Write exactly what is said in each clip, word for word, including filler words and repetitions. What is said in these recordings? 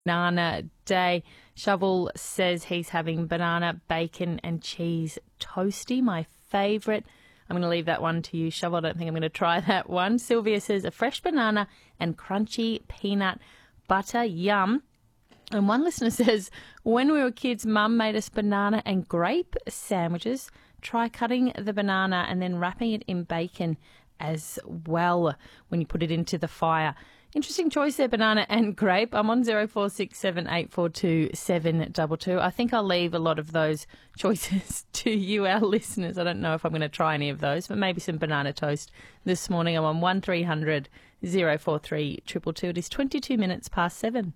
Banana Day. Shovel says he's having banana, bacon and cheese toasty, my favourite. I'm going to leave that one to you, Shovel. I don't think I'm going to try that one. Sylvia says a fresh banana and crunchy peanut butter. Yum. And one listener says, when we were kids, Mum made us banana and grape sandwiches. Try cutting the banana and then wrapping it in bacon as well when you put it into the fire. Interesting choice there, banana and grape. I'm on zero four six seven eight four two seven two two. I think I'll leave a lot of those choices to you, our listeners. I don't know if I'm going to try any of those, but maybe some banana toast this morning. I'm on one three hundred oh four three two two two. It is twenty-two minutes past seven.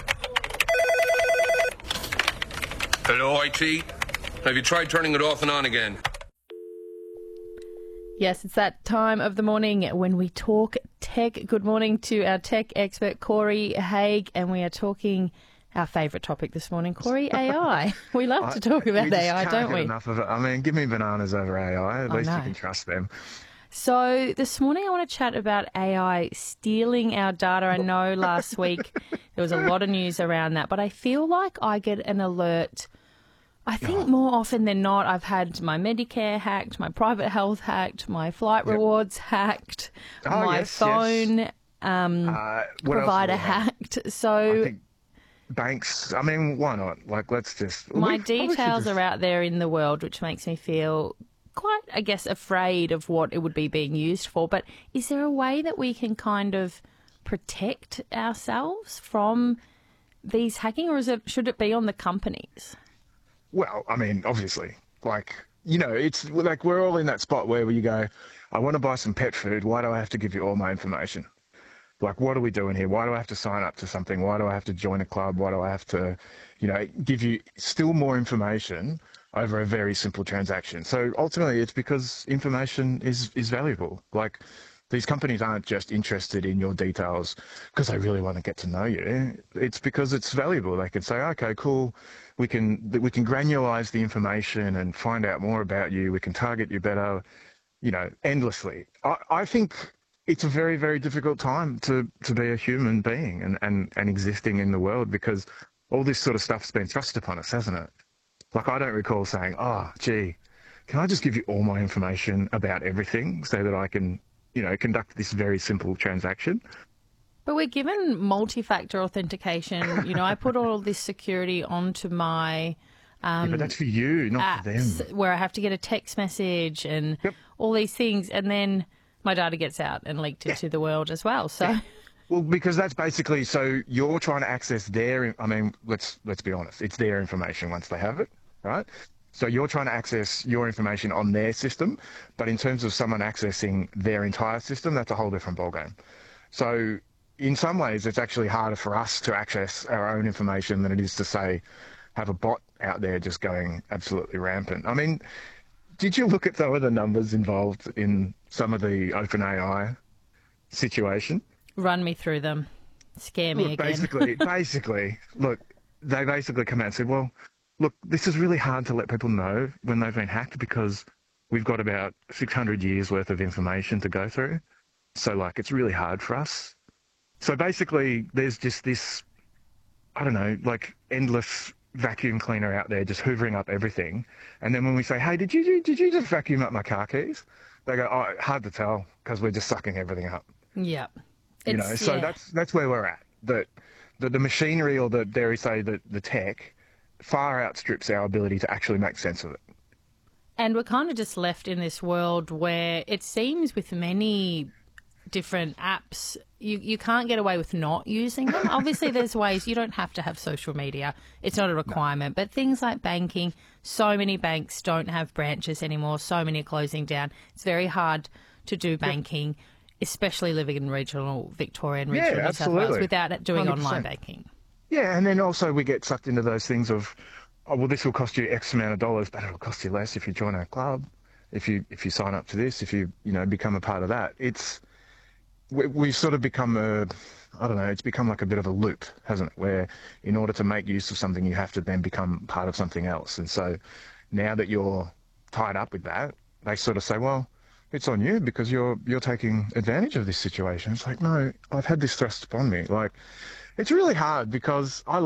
Hello, I T. Have you tried turning it off and on again? Yes, it's that time of the morning when we talk tech. Good morning to our tech expert, Corey Haig, and we are talking our favourite topic this morning, Corey, A I. We love to talk about we A I, just don't can't get we? enough of it. I mean, give me bananas over A I. At Oh, least no. you can trust them. So this morning I want to chat about A I stealing our data. I know last week there was a lot of news around that, but I feel like I get an alert. I think more often than not, I've had my Medicare hacked, my private health hacked, my flight Yep. rewards hacked, Oh, my yes, phone yes. Um, Uh, what else provider do we have? hacked. I So think banks, I mean, why not? Like, let's just... my we probably should details just- are out there in the world, which makes me feel quite, I guess, afraid of what it would be being used for. But is there a way that we can kind of protect ourselves from these hacking, or is it, should it be on the companies? Well, I mean, obviously, like, you know, it's like we're all in that spot where you go, I want to buy some pet food. Why do I have to give you all my information? Like, what are we doing here? Why do I have to sign up to something? Why do I have to join a club? Why do I have to, you know, give you still more information over a very simple transaction? So ultimately, it's because information is, is valuable. Like, these companies aren't just interested in your details because they really want to get to know you. It's because it's valuable. They can say, okay, cool. We can we can granularize the information and find out more about you. We can target you better, you know, endlessly. I, I think it's a very, very difficult time to, to be a human being and, and, and existing in the world because all this sort of stuff's been thrust upon us, hasn't it? Like, I don't recall saying, oh, gee, can I just give you all my information about everything so that I can, you know, conduct this very simple transaction? But we're given multi-factor authentication. You know, I put all this security onto my um, Yeah, but that's for you, not for them. apps where I have to get a text message and Yep. all these things, and then my data gets out and leaked into the world as well. So, Well, because that's basically, so you're trying to access their, I mean, let's let's be honest, it's their information once they have it, right? So you're trying to access your information on their system, but in terms of someone accessing their entire system, that's a whole different ballgame. So in some ways, it's actually harder for us to access our own information than it is to, say, have a bot out there just going absolutely rampant. I mean, did you look at some of the numbers involved in some of the OpenAI situation? run me through them. Scare me Look, again. basically, basically, look, they basically come out and said, well, look, this is really hard to let people know when they've been hacked because we've got about six hundred years worth of information to go through. So, like, it's really hard for us. So basically, there's just this, I don't know, like endless vacuum cleaner out there just hoovering up everything. And then when we say, hey, did you did you just vacuum up my car keys? They go, oh, hard to tell because we're just sucking everything up. Yeah. You know, It's- so yeah. that's that's where we're at. The, the the machinery, or the dare we say the the tech, far outstrips our ability to actually make sense of it. And we're kind of just left in this world where it seems with many different apps, you, you can't get away with not using them. Obviously, there's ways you don't have to have social media. It's not a requirement. But things like banking, so many banks don't have branches anymore. So many are closing down. It's very hard to do banking, especially living in regional Victoria and regional Yeah, New South Wales, absolutely. without doing one hundred online percent. banking. Yeah, and then also we get sucked into those things of, oh, well, this will cost you X amount of dollars, but it'll cost you less if you join our club, if you if you sign up to this, if you you know become a part of that. It's we, we've sort of become a, I don't know, it's become like a bit of a loop, hasn't it? Where in order to make use of something, you have to then become part of something else. And so now that you're tied up with that, they sort of say, well, it's on you because you're you're taking advantage of this situation. It's like, no, I've had this thrust upon me. Like, It's really hard because I